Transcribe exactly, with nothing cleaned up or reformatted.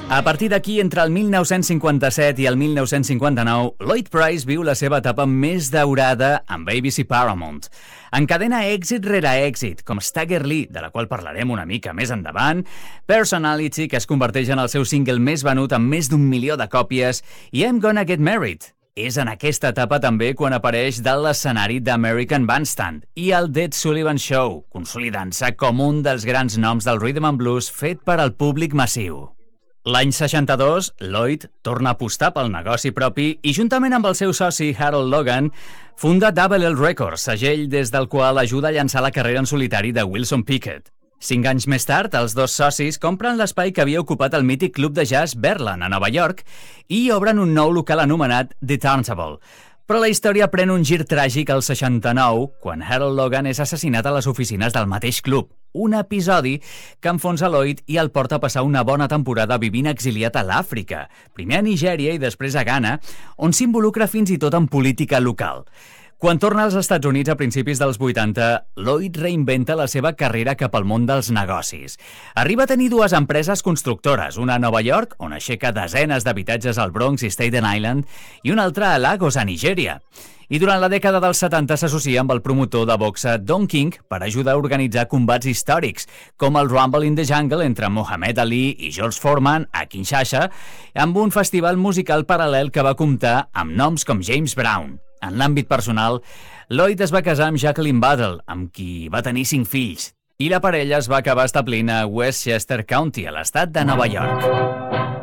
A partir d'aquí, entre el mil nou-cents cinquanta-set i el mil nou-cents cinquanta-nou, Lloyd Price viu la seva etapa més daurada amb A B C Paramount. Encadena èxit rere èxit, com Stagger Lee, de la qual parlarem una mica més endavant, Personality, que es converteix en el seu single més venut amb més d'un milió de còpies, i I'm Gonna Get Married. És en aquesta etapa també quan apareix dalt l'escenari d'American Bandstand i el Ed Sullivan Show, consolidant-se com un dels grans noms del rhythm and blues fet per al públic massiu. L'any seixanta-dos, Lloyd torna a apostar pel negoci propi i, juntament amb el seu soci Harold Logan, funda Double L Records, segell des del qual ajuda a llançar la carrera en solitari de Wilson Pickett. Cinc anys més tard, els dos socis compren l'espai que havia ocupat el mític club de jazz Berlin, a Nova York, i obren un nou local anomenat The Turntable. Però la història pren un gir tràgic al seixanta-nou, quan Harold Logan és assassinat a les oficines del mateix club. Un episodi que enfonsa Lloyd i el porta a passar una bona temporada vivint exiliat a l'Àfrica, primer a Nigèria i després a Ghana, on s'involucra fins i tot en política local. Quan torna als Estats Units a principis dels vuitanta, Lloyd reinventa la seva carrera cap al món dels negocis. Arriba a tenir dues empreses constructores, una a Nova York, on aixeca desenes d'habitatges al Bronx i Staten Island, i una altra a Lagos, a Nigèria. I durant la dècada dels setanta s'associa amb el promotor de boxa Don King per ajudar a organitzar combats històrics, com el Rumble in the Jungle entre Muhammad Ali i George Foreman a Kinshasa, amb un festival musical paral·lel que va comptar amb noms com James Brown. En l'àmbit personal, Lloyd es va casar amb Jacqueline Battle, amb qui va tenir cinc fills, i la parella es va acabar establint a Westchester County, a l'estat de Nova York.